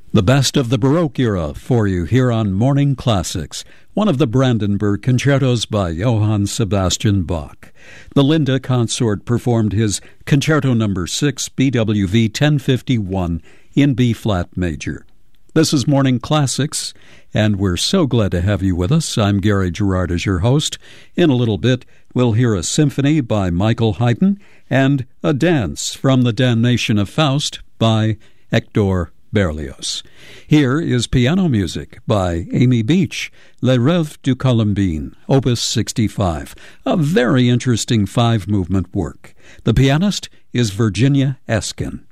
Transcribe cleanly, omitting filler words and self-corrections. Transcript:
The best of the Baroque era for you here on Morning Classics, one of the Brandenburg concertos by Johann Sebastian Bach. The Linda Consort performed his Concerto No. 6, BWV 1051, in B-flat major. This is Morning Classics, and we're so glad to have you with us. I'm Gary Gerard as your host. In a little bit, we'll hear a symphony by Michael Haydn and a dance from the Damnation of Faust by Hector Berlioz. Here is piano music by Amy Beach, Les Rêves du Colombin, Opus 65, a very interesting five-movement work. The pianist is Virginia Eskin.